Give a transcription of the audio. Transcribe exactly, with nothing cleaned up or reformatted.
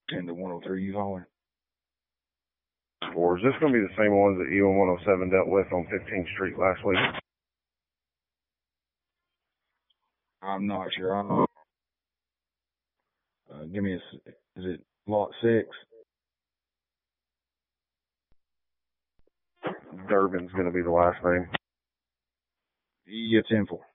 ten to one oh three, you hauling? Or is this going to be the same ones that E O one oh seven dealt with on fifteenth Street last week? I'm not sure. I'm, uh, give me a, is it lot six? Durbin's going to be the last name. Yeah, ten four.